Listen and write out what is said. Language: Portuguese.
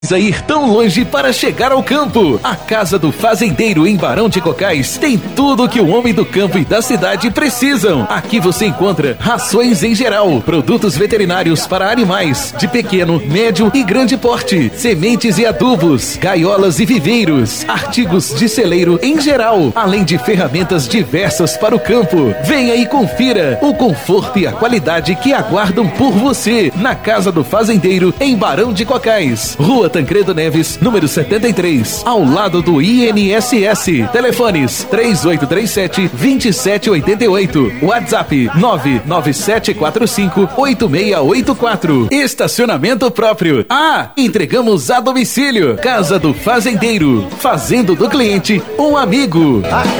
Ir tão longe para chegar ao campo. A Casa do Fazendeiro em Barão de Cocais tem tudo o que o homem do campo e da cidade precisam. Aqui você encontra rações em geral, produtos veterinários para animais de pequeno, médio e grande porte, sementes e adubos, gaiolas e viveiros, artigos de celeiro em geral, além de ferramentas diversas para o campo. Venha e confira o conforto e a qualidade que aguardam por você na Casa do Fazendeiro em Barão de Cocais, Rua Tancredo Neves, número 73, ao lado do INSS. Telefones 3837-2788. WhatsApp 99745-8684. Estacionamento próprio. Entregamos a domicílio. Casa do Fazendeiro, fazendo do cliente um amigo.